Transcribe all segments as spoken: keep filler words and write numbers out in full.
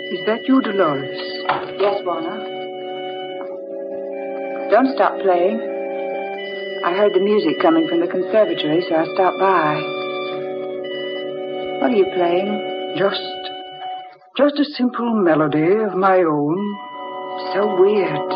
Is that you, Dolores? Yes, Warner. Don't stop playing. I heard the music coming from the conservatory, so I stopped by. What are you playing? Just... just a simple melody of my own. So weird.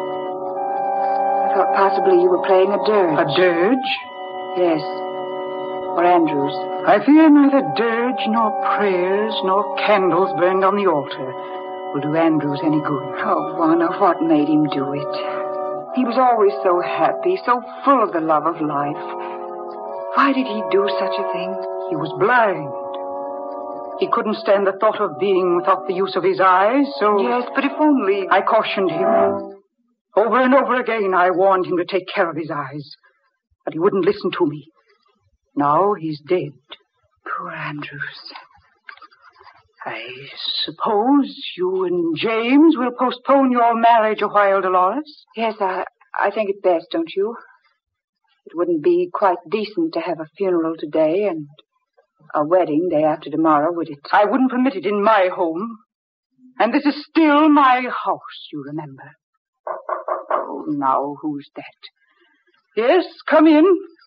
I thought possibly you were playing a dirge. A dirge? Yes. Or Andrews. I fear neither dirge nor prayers nor candles burned on the altar will do Andrews any good. Oh, Warner, what made him do it? He was always so happy, so full of the love of life. Why did he do such a thing? He was blind. He couldn't stand the thought of being without the use of his eyes, so... Yes, but if only... I cautioned him. Over and over again, I warned him to take care of his eyes. But he wouldn't listen to me. Now he's dead. Poor Andrews. I suppose you and James will postpone your marriage a while, Dolores? Yes, I, I think it best, don't you? It wouldn't be quite decent to have a funeral today and a wedding day after tomorrow, would it? I wouldn't permit it in my home. And this is still my house, you remember. Oh, now, who's that? Yes, come in.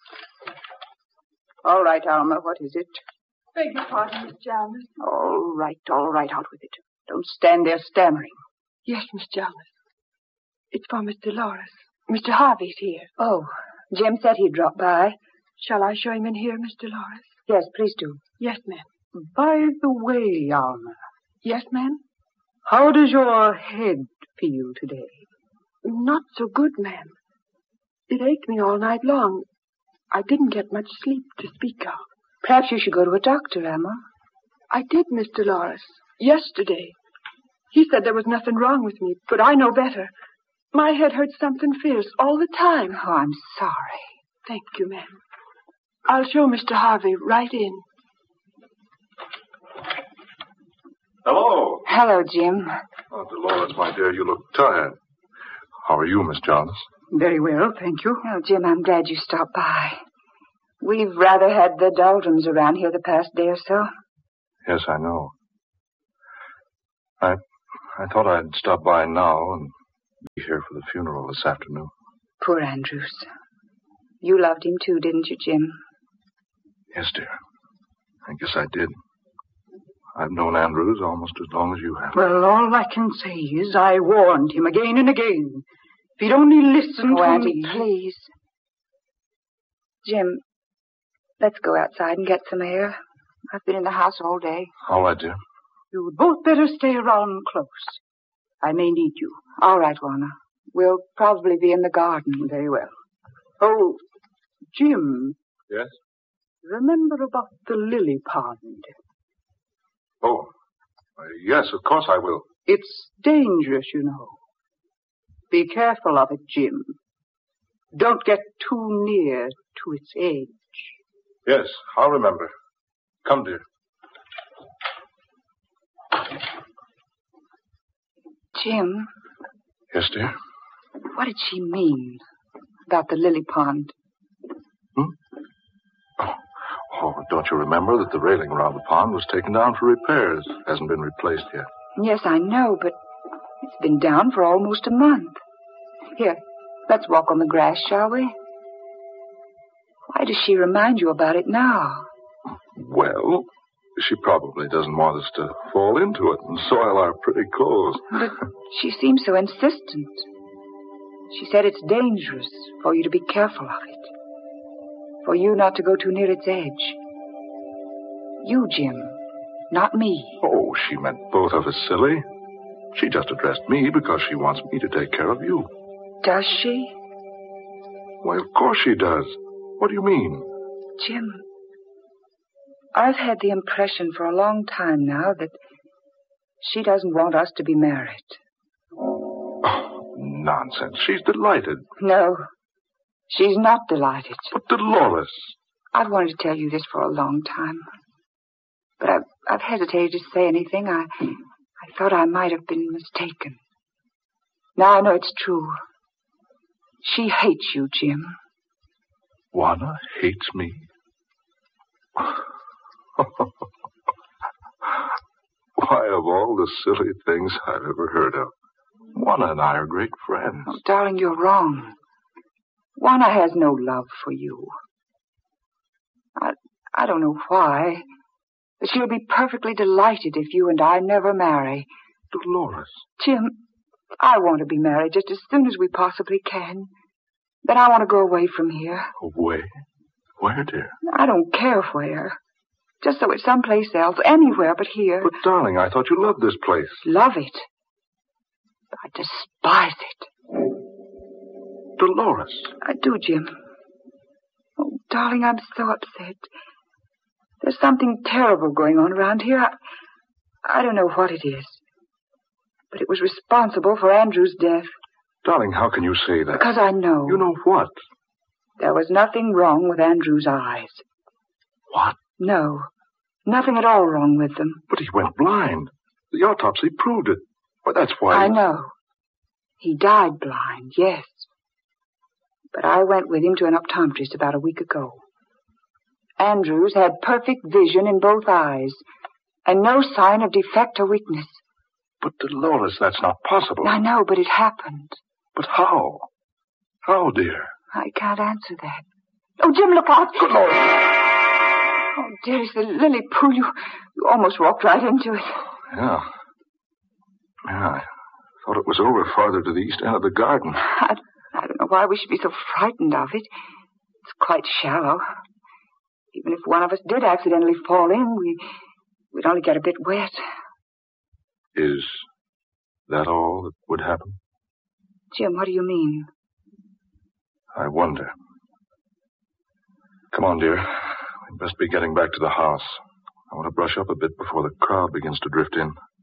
All right, Alma, what is it? Beg your pardon, Miss Jarvis. All right, all right, out with it. Don't stand there stammering. Yes, Miss Jarvis. It's for Miss Dolores. Mister Harvey's here. Oh, Jim said he'd drop by. Shall I show him in here, Miss Dolores? Yes, please do. Yes, ma'am. By the way, Alma. Yes, ma'am? How does your head feel today? Not so good, ma'am. It ached me all night long. I didn't get much sleep to speak of. Perhaps you should go to a doctor, Emma. I did, Miss Dolores. Yesterday. He said there was nothing wrong with me, but I know better. My head hurt something fierce all the time. Oh, I'm sorry. Thank you, ma'am. I'll show Mister Harvey right in. Hello. Hello, Jim. Oh, Dolores, my dear, you look tired. How are you, Miss Jarvis? Very well, thank you. Oh, Jim, I'm glad you stopped by. We've rather had the doldrums around here the past day or so. Yes, I know. I I thought I'd stop by now and be here for the funeral this afternoon. Poor Andrews. You loved him too, didn't you, Jim? Yes, dear. I guess I did. I've known Andrews almost as long as you have. Well, all I can say is I warned him again and again. If he'd only listened oh, to Auntie, me... please. Jim, let's go outside and get some air. I've been in the house all day. All right, dear. You'd both better stay around close. I may need you. All right, Warner. We'll probably be in the garden. Very well. Oh, Jim. Yes? Remember about the lily pond? Oh, uh, yes, of course I will. It's dangerous, you know. Be careful of it, Jim. Don't get too near to its edge. Yes, I'll remember. Come, dear. Jim. Yes, dear? What did she mean about the lily pond? Hmm? Oh, oh, don't you remember that the railing around the pond was taken down for repairs? Hasn't been replaced yet. Yes, I know, but it's been down for almost a month. Here, let's walk on the grass, shall we? Why does she remind you about it now? Well, she probably doesn't want us to fall into it and soil our pretty clothes. But she seems so insistent. She said it's dangerous for you to be careful of it. For you not to go too near its edge. You, Jim, not me. Oh, she meant both of us, silly. She just addressed me because she wants me to take care of you. Does she? Why, of course she does. What do you mean? Jim, I've had the impression for a long time now that she doesn't want us to be married. Oh, nonsense. She's delighted. No, she's not delighted. But Dolores. I've wanted to tell you this for a long time. But I've, I've hesitated to say anything. I, I thought I might have been mistaken. Now I know it's true. She hates you, Jim. Juana hates me. Why, of all the silly things I've ever heard of, Juana and I are great friends. Oh, darling, you're wrong. Juana has no love for you. I, I don't know why, but she'll be perfectly delighted if you and I never marry. Dolores. Jim, I want to be married just as soon as we possibly can. Then I want to go away from here. Away? Where, dear? I don't care where. Just so it's someplace else, anywhere but here. But, darling, I thought you loved this place. Love it. But I despise it. Dolores. I do, Jim. Oh, darling, I'm so upset. There's something terrible going on around here. I, I don't know what it is. But it was responsible for Andrew's death. Darling, how can you say that? Because I know. You know what? There was nothing wrong with Andrew's eyes. What? No. Nothing at all wrong with them. But he went blind. The autopsy proved it. Well, that's why... I know. He died blind, yes. But I went with him to an optometrist about a week ago. Andrews had perfect vision in both eyes, and no sign of defect or weakness. But, Dolores, that's not possible. I know, but it happened. But how? How, dear? I can't answer that. Oh, Jim, look out. Good Lord. Oh, dearest, the lily pool. You, you almost walked right into it. Yeah. Yeah, I thought it was over farther to the east end of the garden. I, I don't know why we should be so frightened of it. It's quite shallow. Even if one of us did accidentally fall in, we, we'd only get a bit wet. Is that all that would happen? Jim, what do you mean? I wonder. Come on, dear. We best be getting back to the house. I want to brush up a bit before the crowd begins to drift in.